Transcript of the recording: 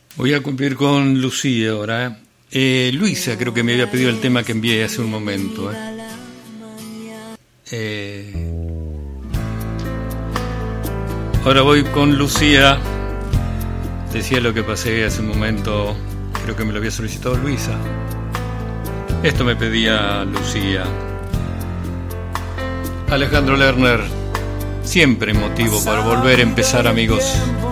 Voy a cumplir con Lucía ahora. Luisa creo que me había pedido el tema que envié hace un momento. Ahora voy con Lucía. Decía lo que pasé hace un momento. Creo que me lo había solicitado Luisa. Esto me pedía Lucía. Alejandro Lerner. Siempre motivo para volver a empezar, amigos.